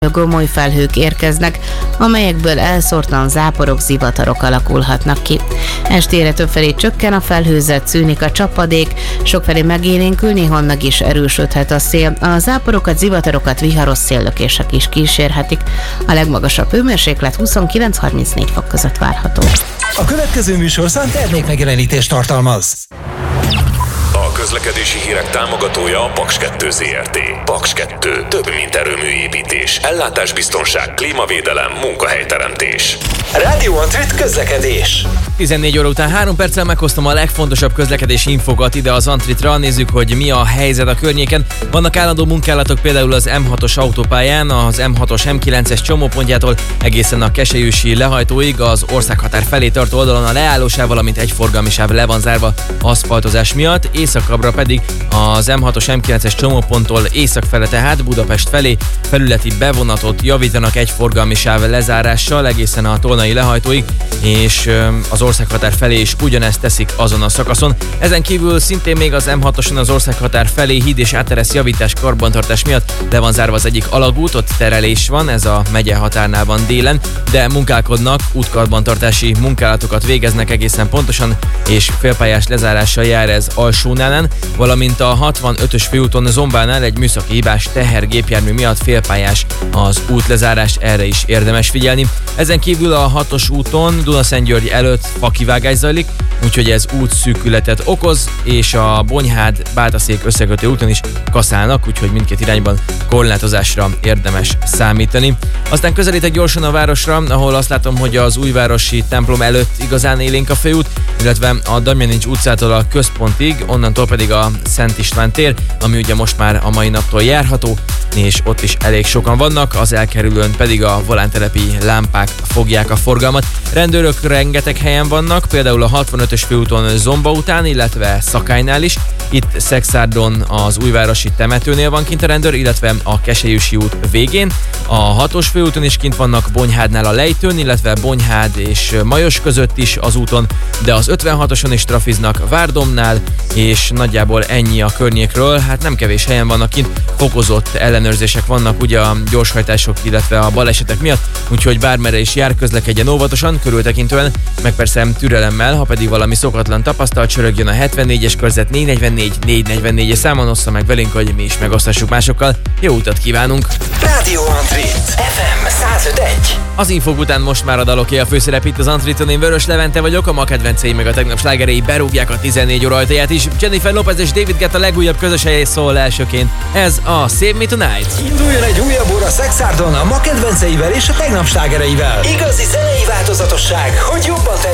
gomoly felhők érkeznek, amelyekből elszórtan záporok, zivatarok alakulhatnak ki. Estére többfelé csökken a felhőzet, szűnik a csapadék, sokfelé megélénkül, néhol meg is erősödhet a szél. A záporokat, zivatarokat viharos széllökések is kísérhetik. A legmagasabb hőmérséklet 29-34 fok között várható. A következő műsorszám termékmegjelenítést tartalmaz. A közlekedési hírek támogatója a Paks 2 Zrt. Paks 2. Több mint erőműépítés, ellátásbiztonság, klímavédelem, munkahelyteremtés. Rádió Antrit közlekedés. 14 óra után 3 perccel meghoztam a legfontosabb közlekedési infokat ide az Antritra. Nézzük, hogy mi a helyzet a környéken. Vannak állandó munkálatok például az M6-os autópályán, az M6-os M9-es csomópontjától egészen a Keselyősi lehajtóig, az országhatár felé tartó oldalon a leállósáv, valamint egy forgalmi sáv le van zárva aszfaltozás miatt. Északabbra pedig az M6-os M9-es csomóponttól északfele, tehát Budapest felé felületi bevonatot javítanak egy forgalmi sáv lezárással egészen a Tolnai lehajtóig, és az országhatár felé is ugyanezt teszik azon a szakaszon. Ezen kívül szintén még az M6-oson az országhatár felé híd és átteresz javítás, karbantartás miatt le van zárva az egyik alagút, ott terelés van, ez a megye határnál van délen, de munkálkodnak, útkarbantartási munkálatokat végeznek egészen pontosan, és félpályás lezárással jár ez Alsónálán, valamint a 65-ös főúton Zombánál egy műszaki hibás tehergépjármű miatt félpályás az útlezárás, erre is érdemes figyelni. Ezen kívül a 6-os úton Dunaszentgyörgy előtt fakivágás zajlik, úgyhogy ez útszűkületet okoz, és a Bonyhád-Bátaszék összekötő úton is kaszálnak, úgyhogy mindkét irányban korlátozásra érdemes számítani. Aztán közelítek gyorsan a városra, ahol azt látom, hogy az újvárosi templom előtt igazán élénk a főút, illetve a Damjanics utcától a központig, onnantól pedig a Szent István tér, ami ugye most már a mai naptól járható, és ott is elég sokan vannak, az elkerülőn pedig a volántelepi lámpák fogják a forgalmat. Rendőrök rengeteg helyen vannak, például a 65-ös főúton Zomba után, illetve Szakálynál is. Itt Szekszárdon az újvárosi temetőnél van kint a rendőr, illetve a Keselyősi út végén. A 6-os főúton is kint vannak, Bonyhádnál a Lejtőn, illetve Bonyhád és Majos között is az úton, de az 56-oson is trafiznak Várdomnál, és nagyjából ennyi a környékről. Hát nem kevés helyen vannak kint, fokozott ellenőrzések vannak ugye a gyorshajtások, illetve a balesetek miatt, úgyhogy bármerre is jár, közlekedjen óvatosan, körültekintően, meg persze türelemmel, ha pedig valami szokatlan tapasztalt, csörögjön a 74-es körzet 444-444-es számon, ossza meg velünk, hogy mi is megosztassuk másokkal. Jó utat kívánunk! Rádió Antrit FM 105.1. Az infók után most már a daloké a főszerep itt az Antriton. Én Vörös Levente vagyok, a ma kedvencei meg a tegnap slágerei berúgják a 14 óra ajtaját is. Jennifer Lopez és David Guetta legújabb közös helye szól elsőként. Ez a Save Me Tonight. Induljon egy újabb óra Szekszárdon a ma kedvenceivel és a tegnap slágereivel. Igazi zenei változatosság, hogy jobban